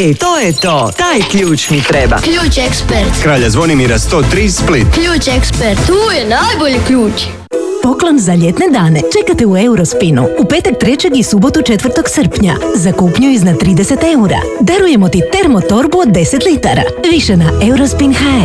to je to. Taj ključ mi treba. Ključ Ekspert. Kralja Zvonimira 103 Split. Ključ Ekspert. Tu je najbolji ključ. Poklon za ljetne dane čekate u Eurospinu u petak 3. i subotu 4. srpnja za kupnju iznad 30 eura. Darujemo ti termotorbu od 10 litara. Više na Eurospin.hr.